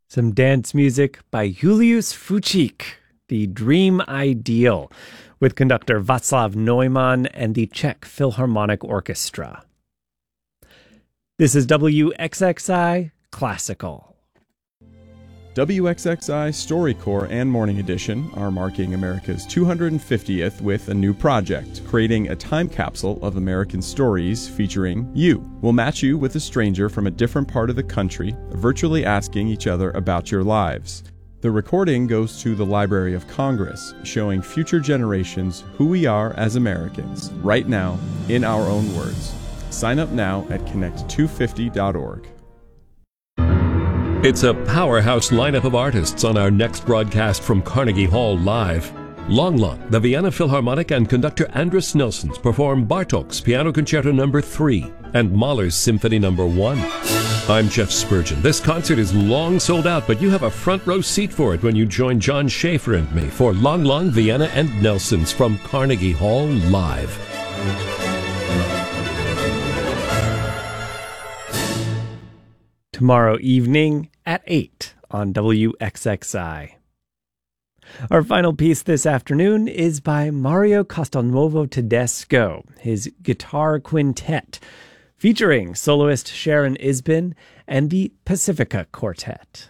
Some dance music by Julius Fučík, The Dream Ideal, with conductor Václav Neumann and the Czech Philharmonic Orchestra. This is WXXI Classical. WXXI StoryCorps and Morning Edition are marking America's 250th with a new project, creating a time capsule of American stories featuring you. We'll match you with a stranger from a different part of the country, virtually asking each other about your lives. The recording goes to the Library of Congress, showing future generations who we are as Americans, right now, in our own words. Sign up now at connect250.org. It's a powerhouse lineup of artists on our next broadcast from Carnegie Hall Live. Long Long, the Vienna Philharmonic and conductor Andris Nelsons perform Bartók's Piano Concerto No. 3 and Mahler's Symphony No. 1. I'm Jeff Spurgeon. This concert is long sold out, but you have a front row seat for it when you join John Schaefer and me for Long Long, Vienna and Nelsons from Carnegie Hall Live. Tomorrow evening at 8 on WXXI. Our final piece this afternoon is by Mario Castelnuovo Tedesco, his guitar quintet, featuring soloist Sharon Isbin and the Pacifica Quartet.